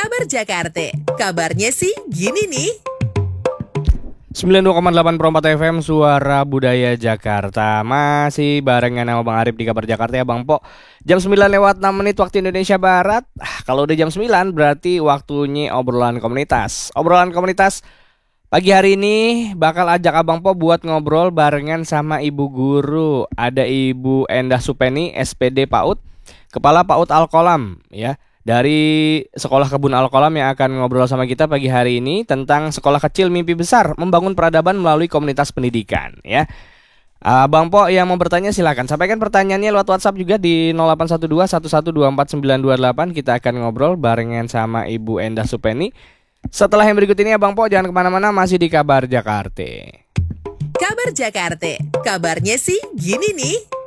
Kabar Jakarta, kabarnya sih gini nih. 92,8 per 4 FM Suara Budaya Jakarta. Masih barengan sama Bang Arif di Kabar Jakarta ya Bang Po. Jam 9 lewat 6 menit waktu Indonesia Barat. Kalau udah jam 9 berarti waktunya obrolan komunitas. Obrolan komunitas pagi hari ini bakal ajak Abang Po buat ngobrol barengan sama Ibu Guru. Ada Ibu Endah Supeni, SPD PAUD, Kepala PAUD Al-Qolam ya. Dari Sekolah Kebun Al-Qolam yang akan ngobrol sama kita pagi hari ini tentang sekolah kecil mimpi besar membangun peradaban melalui komunitas pendidikan ya. Bang Po yang mau bertanya silakan sampaikan pertanyaannya lewat WhatsApp juga di 0812 1124 928. Kita akan ngobrol barengan sama Ibu Endah Supeni. Setelah yang berikut ini ya Bang Po, jangan kemana-mana, masih di Kabar Jakarta. Kabar Jakarta, kabarnya sih gini nih.